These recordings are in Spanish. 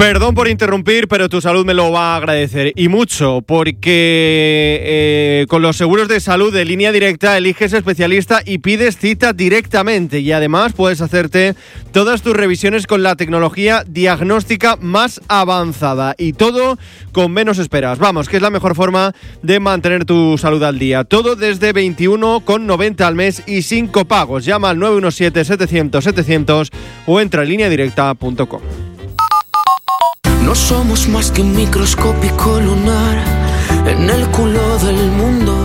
Perdón por interrumpir, pero tu salud me lo va a agradecer, y mucho, porque con los seguros de salud de Línea Directa eliges especialista y pides cita directamente, y además puedes hacerte todas tus revisiones con la tecnología diagnóstica más avanzada, y todo con menos esperas. Vamos, que es la mejor forma de mantener tu salud al día. Todo desde 21,90 al mes y sin copagos. Llama al 917-700-700 o entra en lineadirecta.com. No somos más que un microscópico lunar en el culo del mundo.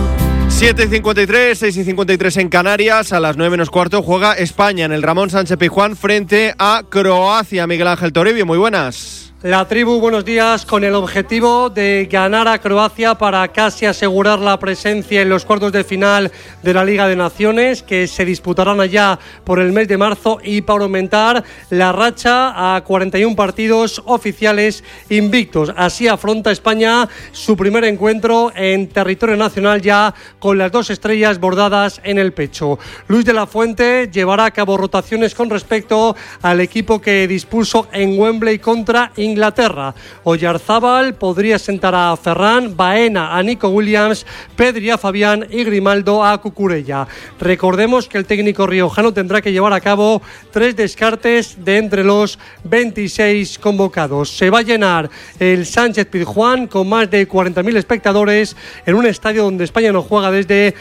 7:53, 6:53 en Canarias. A las 9 menos cuarto juega España en el Ramón Sánchez Pizjuán frente a Croacia. Miguel Ángel Toribio, muy buenas. La tribu, buenos días, con el objetivo de ganar a Croacia para casi asegurar la presencia en los cuartos de final de la Liga de Naciones, que se disputarán allá por el mes de marzo, y para aumentar la racha a 41 partidos oficiales invictos. Así afronta España su primer encuentro en territorio nacional, ya con las 2 estrellas bordadas en el pecho. Luis de la Fuente llevará a cabo rotaciones con respecto al equipo que dispuso en Wembley contra Inglaterra. Oyarzábal podría sentar a Ferran, Baena a Nico Williams, Pedri a Fabián y Grimaldo a Cucurella. Recordemos que el técnico riojano tendrá que llevar a cabo 3 descartes de entre los 26 convocados. Se va a llenar el Sánchez Pizjuán con más de 40.000 espectadores en un estadio donde España no juega desde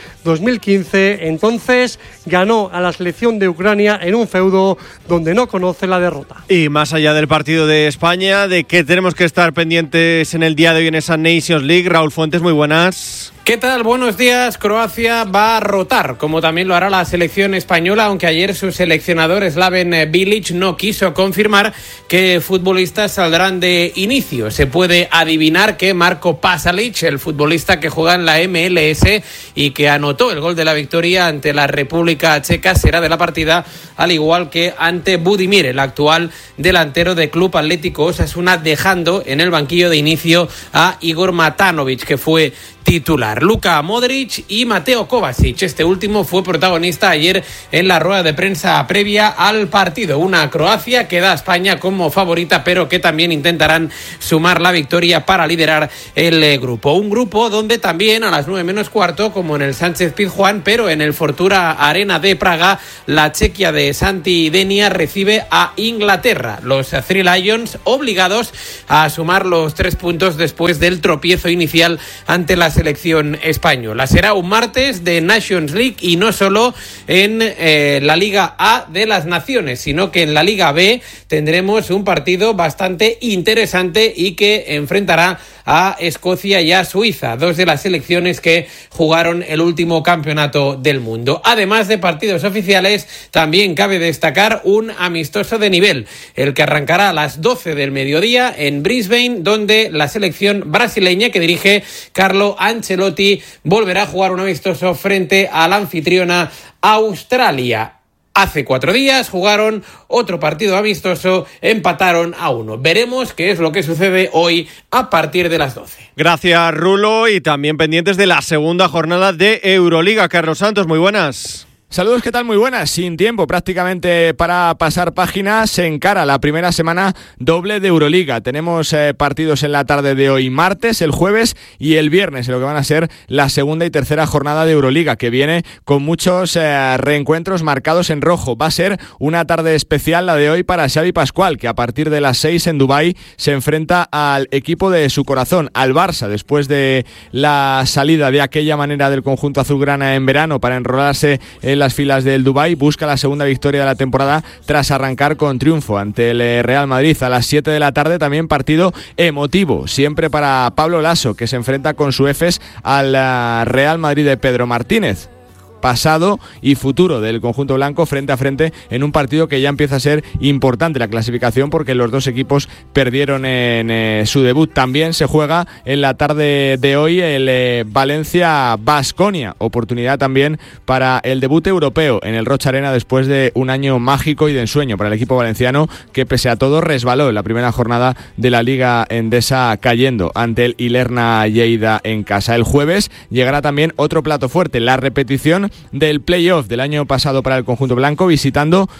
2015. Entonces ganó a la selección de Ucrania en un feudo donde no conoce la derrota. Y más allá del partido de España, ¿de qué tenemos que estar pendientes en el día de hoy en esa Nations League? Raúl Fuentes, muy buenas. ¿Qué tal? Buenos días. Croacia va a rotar, como también lo hará la selección española, aunque ayer su seleccionador Slaven Bilic no quiso confirmar qué futbolistas saldrán de inicio. Se puede adivinar que Marko Pasalic, el futbolista que juega en la MLS y que anotó el gol de la victoria ante la República Checa, será de la partida, al igual que ante Budimir, el actual delantero de Club Atlético Osasuna, dejando en el banquillo de inicio a Igor Matanovic, que fue titular. Luka Modric y Mateo Kovacic. Este último fue protagonista ayer en la rueda de prensa previa al partido. Una Croacia que da a España como favorita, pero que también intentarán sumar la victoria para liderar el grupo. Un grupo donde también a las 9 menos cuarto, como en el Sánchez Pizjuán, pero en el Fortuna Arena de Praga, la Chequia de Santi Denia recibe a Inglaterra. Los Three Lions obligados a sumar los 3 puntos después del tropiezo inicial ante la selección española. Será un martes de Nations League, y no solo en la Liga A de las Naciones, sino que en la Liga B tendremos un partido bastante interesante y que enfrentará a Escocia y a Suiza, 2 de las selecciones que jugaron el último campeonato del mundo. Además de partidos oficiales, también cabe destacar un amistoso de nivel, el que arrancará a las 12 del mediodía en Brisbane, donde la selección brasileña que dirige Carlo Ancelotti volverá a jugar un amistoso frente a la anfitriona Australia. Hace 4 días jugaron otro partido amistoso, empataron a 1. Veremos qué es lo que sucede hoy a partir de las 12. Gracias, Rulo, y también pendientes de la segunda jornada de Euroliga. Carlos Santos, muy buenas. Saludos, ¿qué tal? Muy buenas. Sin tiempo prácticamente para pasar páginas, se encara la primera semana doble de Euroliga. Tenemos partidos en la tarde de hoy martes, el jueves y el viernes, en lo que van a ser la segunda y tercera jornada de Euroliga, que viene con muchos reencuentros marcados en rojo. Va a ser una tarde especial la de hoy para Xavi Pascual, que a partir de las 6 en Dubái se enfrenta al equipo de su corazón, al Barça, después de la salida de aquella manera del conjunto azulgrana en verano para enrolarse en las filas del Dubái. Busca la segunda victoria de la temporada tras arrancar con triunfo ante el Real Madrid a las 7 de la tarde. También partido emotivo, siempre para Pablo Lasso, que se enfrenta con su Efes al Real Madrid de Pedro Martínez. Pasado y futuro del conjunto blanco frente a frente en un partido que ya empieza a ser importante la clasificación, porque los 2 equipos perdieron en su debut. También se juega en la tarde de hoy el Valencia-Baskonia, oportunidad también para el debut europeo en el Rocha Arena después de un año mágico y de ensueño para el equipo valenciano, que pese a todo resbaló en la primera jornada de la Liga Endesa, cayendo ante el Ilerna Lleida en casa. El jueves llegará también otro plato fuerte, la repetición del playoff del año pasado para el conjunto blanco, visitando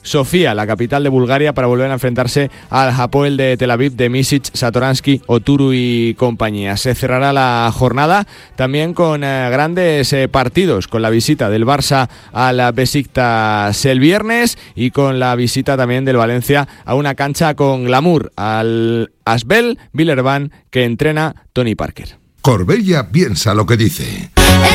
Sofía, la capital de Bulgaria, para volver a enfrentarse al Hapoel de Tel Aviv de Misic, Satoransky, Oturu y compañía. Se cerrará la jornada también con grandes partidos, con la visita del Barça al Besiktas el viernes y con la visita también del Valencia a una cancha con glamour, al Asbel Villerban, que entrena Tony Parker. Corbella piensa lo que dice.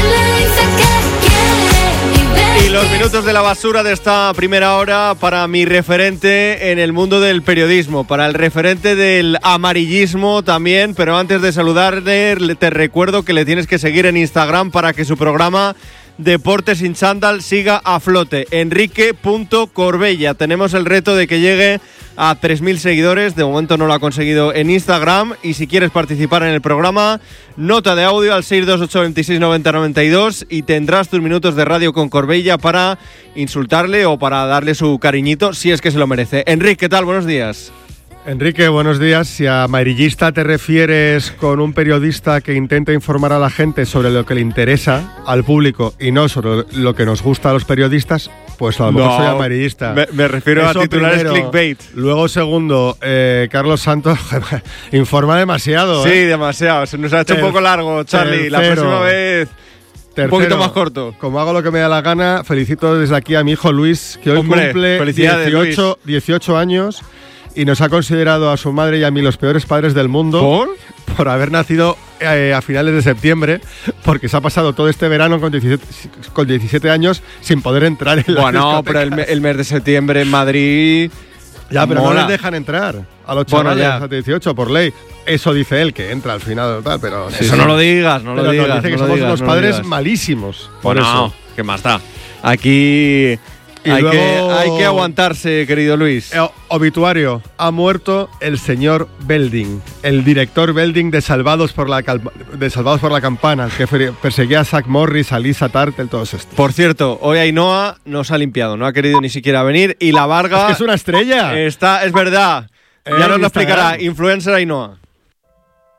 Y los minutos de la basura de esta primera hora para mi referente en el mundo del periodismo, para el referente del amarillismo también, pero antes de saludarle te recuerdo que le tienes que seguir en Instagram para que su programa Deportes sin chándal siga a flote. Enrique.corbella. Tenemos el reto de que llegue a 3.000 seguidores. De momento no lo ha conseguido en Instagram. Y si quieres participar en el programa, nota de audio al 628269092 y tendrás tus minutos de radio con Corbella para insultarle o para darle su cariñito, si es que se lo merece. Enrique, ¿qué tal? Buenos días. Enrique, buenos días. Si a amarillista te refieres con un periodista que intenta informar a la gente sobre lo que le interesa al público y no sobre lo que nos gusta a los periodistas, pues a lo mejor soy amarillista. Me refiero a titulares primero, clickbait. Luego, segundo, Carlos Santos informa demasiado. Sí, demasiado. Se nos ha hecho un poco largo, Charlie. La próxima vez... Tercero, un poquito más corto. Como hago lo que me da la gana, felicito desde aquí a mi hijo Luis, que hoy cumple 18 años y nos ha considerado a su madre y a mí los peores padres del mundo. ¿Por haber nacido a finales de septiembre, porque se ha pasado todo este verano con 17 años sin poder entrar en la Bueno, pero el mes de septiembre en Madrid... Ya, pero no les dejan entrar a los chavales hasta 18 por ley. Eso dice él, que entra al final tal, pero... Eso no lo digas, no lo digas. Nos dice que somos unos padres malísimos. Bueno, ¿qué más da? Aquí... Hay que aguantarse, querido Luis. Obituario. Ha muerto el señor Belding, el director Belding de Salvados por la Campana, que perseguía a Zach Morris, a Lisa Tartel, todos estos. Por cierto, hoy Ainhoa nos ha limpiado, no ha querido ni siquiera venir, y la Varga... Es que es una estrella. Es verdad. Ya nos lo explicará. Influencer Ainhoa.